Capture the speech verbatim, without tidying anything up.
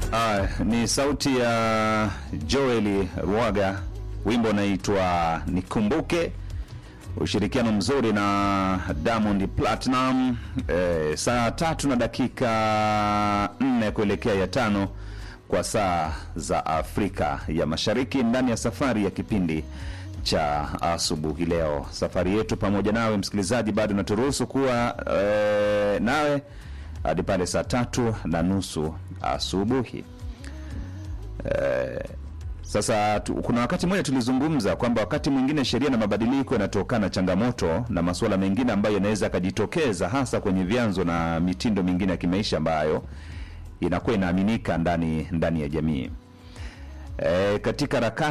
Ah, ni sauti ya Joel Ruaga, wimbo unaitwa Nikumbuke, ushirikiano mzuri na Diamond Platinum. Eh, saa tatu na dakika nne kuelekea ya tano kwa saa za Afrika ya Mashariki, ndani ya safari ya kipindi cha asubuhi leo. Safari yetu pamoja nawe msikilizaji bado naturuhusu kuwa e, nawe hadi pale saa tatu na nusu asubuhi. E, sasa tu, kuna wakati mmoja tulizungumza kwamba wakati mwingine sheria na mabadiliko yanatokana changamoto na masuala mengine ambayo yanaweza kujitokeza hasa kwenye vyanzo na mitindo mingine ya kimaisha ambayo inakuwa inaaminika ndani ndani ya jamii. E, katika rakati